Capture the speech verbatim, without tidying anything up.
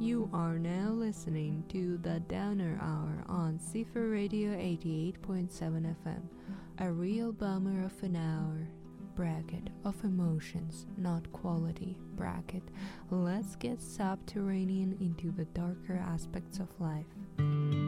You are now listening to the Downer Hour on Cipher Radio eighty-eight point seven F M. A real bummer of an hour. Bracket of emotions, not quality. Bracket. Let's get subterranean into the darker aspects of life.